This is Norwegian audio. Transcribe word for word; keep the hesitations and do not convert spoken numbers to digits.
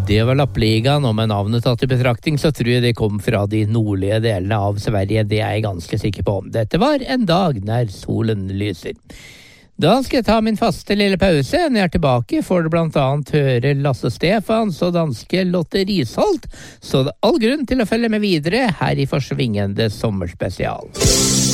Det var Lappligaen, og med navnet tatt i betraktning så tror jeg det kom fra de nordlige delene av Sverige, det er jeg ganske sikker på. Dette var En dag når solen lyser. Da skal jeg ta min faste lille pause. Når jeg er tilbake får du blant annet høre Lasse Stefans og danske Lotte Risholt, så det er all grunn til å følge med videre her i Forsvingende sommerspesial.